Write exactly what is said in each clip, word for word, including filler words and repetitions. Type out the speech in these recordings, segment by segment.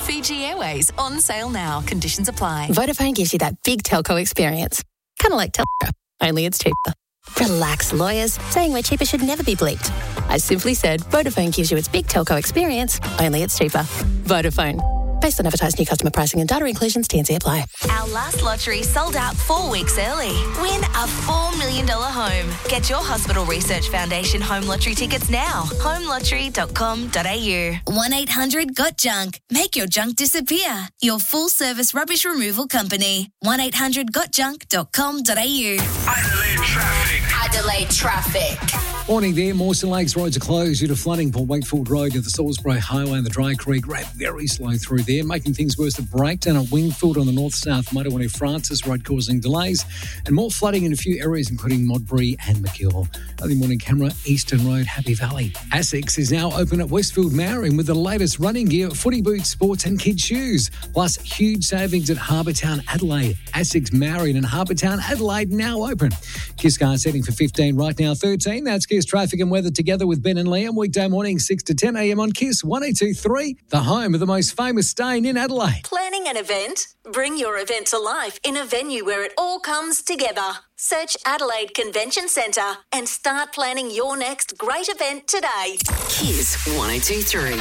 Fiji Airways on sale now. Conditions apply. Vodafone gives you that big telco experience. Kind of like telco, only it's cheaper. Relax, lawyers. Saying we're cheaper should never be bleeped. I simply said Vodafone gives you its big telco experience, only it's cheaper. Vodafone. Based on advertised new customer pricing and data inclusions, T and C apply. Our last lottery sold out four weeks early. Win a four million dollars home. Get your Hospital Research Foundation home lottery tickets now. home lottery dot com dot a u. one eight hundred got junk. Make your junk disappear. Your full-service rubbish removal company. one eight hundred got junk dot com dot a u. Adelaide traffic. Adelaide traffic. Morning there. Mawson Lakes roads are closed due to flooding. Port Wakefield Road to the Salisbury Highway and the Dry Creek Road very slow through there. Making things worse, the breakdown at Wingfield on the north-south motorway near Francis Road causing delays and more flooding in a few areas including Modbury and McGill. Early morning camera, Eastern Road, Happy Valley. Asics is now open at Westfield Marion with the latest running gear, footy boots, sports and kids shoes. Plus huge savings at Harbour Town Adelaide. Asics Marion and Harbour Town Adelaide now open. Kiss car setting for fifteen right now, thirteen. That's Kiss traffic and weather together with Ben and Liam. Weekday morning six to ten a m on Kiss one oh two three, the home of the most famous stain in Adelaide. Planning an event? Bring your event to life in a venue where it all comes together. Search Adelaide Convention Centre and start planning your next great event today. Kiss one oh two three.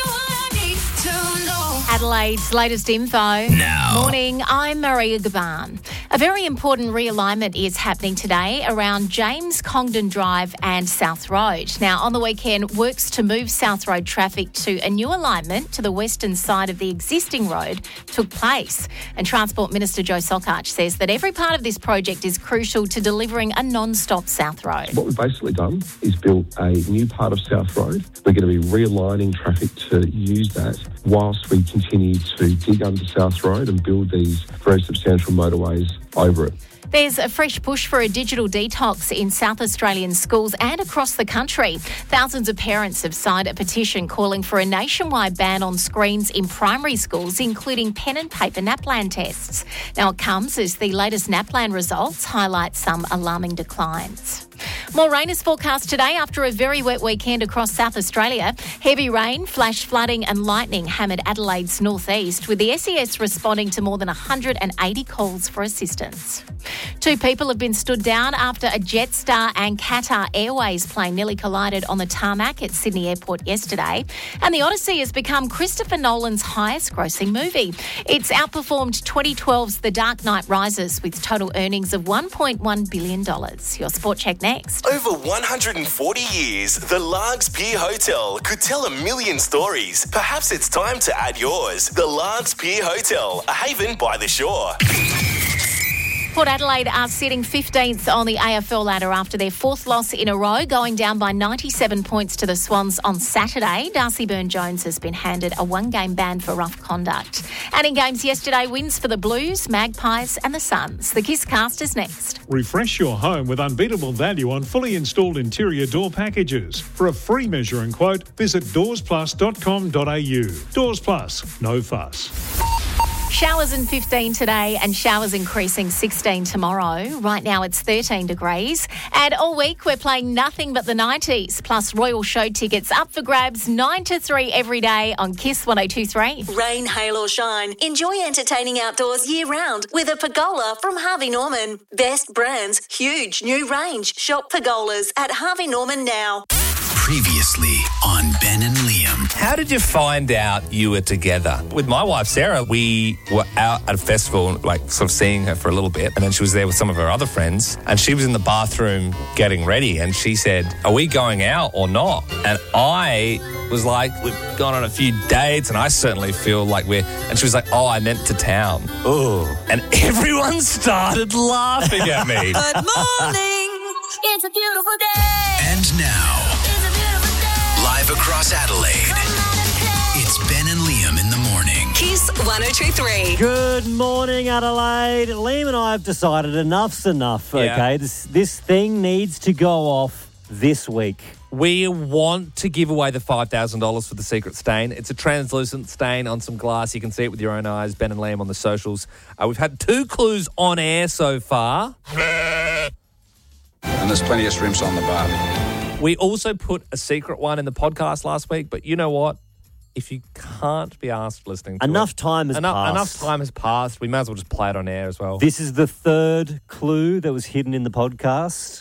Adelaide's latest info. Now. Morning, I'm Maria Gaban. A very important realignment is happening today around James Congdon Drive and South Road. Now, on the weekend, works to move South Road traffic to a new alignment to the western side of the existing road took place. And Transport Minister Joe Sokach says that every part of this project is crucial to delivering a non-stop South Road. What we've basically done is built a new part of South Road. We're going to be realigning traffic to use that whilst we continue to dig under South Road and build these very substantial motorways over it. There's a fresh push for a digital detox in South Australian schools and across the country. Thousands of parents have signed a petition calling for a nationwide ban on screens in primary schools, including pen and paper NAPLAN tests. Now, it comes as the latest NAPLAN results highlight some alarming declines. More rain is forecast today after a very wet weekend across South Australia. Heavy rain, flash flooding and lightning hammered Adelaide's northeast, with the S E S responding to more than one hundred eighty calls for assistance. Two people have been stood down after a Jetstar and Qatar Airways plane nearly collided on the tarmac at Sydney Airport yesterday. And The Odyssey has become Christopher Nolan's highest-grossing movie. It's outperformed twenty twelve's The Dark Knight Rises with total earnings of one point one billion dollars. Your Sport Check next. Over one hundred forty years, the Largs Pier Hotel could tell a million stories. Perhaps it's time to add yours. The Largs Pier Hotel, a haven by the shore. Port Adelaide are sitting fifteenth on the A F L ladder after their fourth loss in a row, going down by ninety-seven points to the Swans on Saturday. Darcy Byrne-Jones has been handed a one-game ban for rough conduct. And in games yesterday, wins for the Blues, Magpies and the Suns. The Kiss Cast is next. Refresh your home with unbeatable value on fully installed interior door packages. For a free measure and quote, visit doors plus dot com dot a u. Doors Plus, no fuss. Showers in fifteen today and showers increasing sixteen tomorrow. Right now it's thirteen degrees. And all week we're playing nothing but the nineties. Plus Royal Show tickets up for grabs nine to three every day on Kiss one oh two three. Rain, hail or shine, enjoy entertaining outdoors year-round with a pergola from Harvey Norman. Best brands, huge new range. Shop pergolas at Harvey Norman now. Previously on Ben and Liam. How did you find out you were together? With my wife, Sarah, we were out at a festival, like sort of seeing her for a little bit, and then she was there with some of her other friends, and she was in the bathroom getting ready, and she said, are we going out or not? And I was like, we've gone on a few dates, and I certainly feel like we're... And she was like, oh, I meant to town. Oh. And everyone started laughing at me. Good morning. It's a beautiful day. And now... live across Adelaide, it's Ben and Liam in the morning. Kiss one oh two three. Good morning, Adelaide. Liam and I have decided enough's enough, okay? Yeah. This, this thing needs to go off this week. We want to give away the five thousand dollars for the secret stain. It's a translucent stain on some glass. You can see it with your own eyes. Ben and Liam on the socials. Uh, we've had two clues on air so far. And there's plenty of shrimps on the bar. We also put a secret one in the podcast last week, but you know what? if you can't be asked listening to Enough it, time has enough, passed. Enough time has passed. We may as well just play it on air as well. This is the third clue that was hidden in the podcast.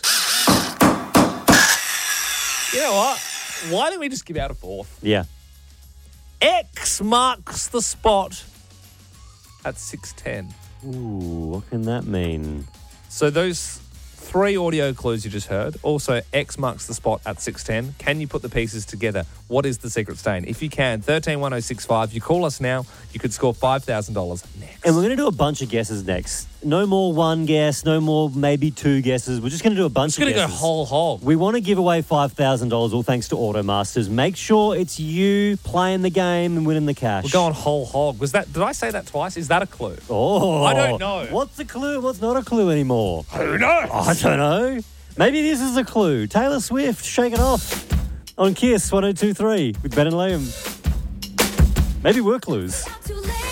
You know what? Why don't we just give out a fourth? Yeah. X marks the spot at six ten. Ooh, what can that mean? So those three audio clues you just heard. Also, X marks the spot at six ten. Can you put the pieces together? What is the secret stain? If you can, thirteen one oh six five. You call us now. You could score five thousand dollars next. And we're going to do a bunch of guesses next. No more one guess, no more maybe two guesses. We're just going to do a bunch It's of going to go guesses. whole hog. We want to give away five thousand dollars, all thanks to Automasters. Make sure it's you playing the game and winning the cash. We're going whole hog. Was that? Did I say that twice? Is that a clue? Oh. I don't know. What's the clue? What's not a clue anymore? Who knows? I don't know. Maybe this is a clue. Taylor Swift, Shake It Off on Kiss one oh two three with Ben and Liam. Maybe we're clues.